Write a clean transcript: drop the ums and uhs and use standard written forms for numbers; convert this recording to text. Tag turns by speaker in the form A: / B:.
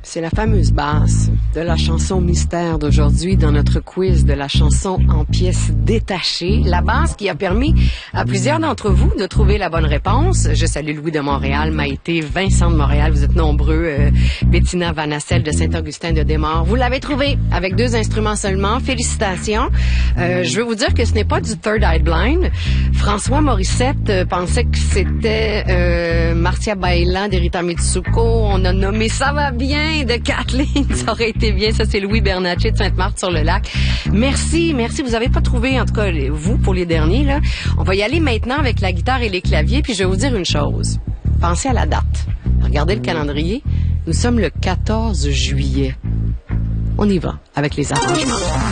A: C'est la fameuse basse de la chanson mystère d'aujourd'hui dans notre quiz de la chanson en pièces détachées. La basse qui a permis à plusieurs d'entre vous de trouver la bonne réponse. Je salue Louis de Montréal, Maïté, Vincent de Montréal. Vous êtes nombreux. Bettina Vanassel de Saint-Augustin de Desmaures. Vous l'avez trouvé avec 2 instruments seulement. Félicitations. Je veux vous dire que ce n'est pas du Third Eye Blind. François Morissette pensait que c'était Marcia Bailan d'Erita Mitsuko. On a nommé Ça va bien de Kathleen, ça aurait été bien. Ça, c'est Louis Bernatchez de Sainte-Marthe-sur-le-Lac. Merci. Vous avez pas trouvé, en tout cas, vous, pour les derniers, là. On va y aller maintenant avec la guitare et les claviers, puis je vais vous dire une chose. Pensez à la date. Regardez le calendrier. Nous sommes le 14 juillet. On y va avec les arrangements.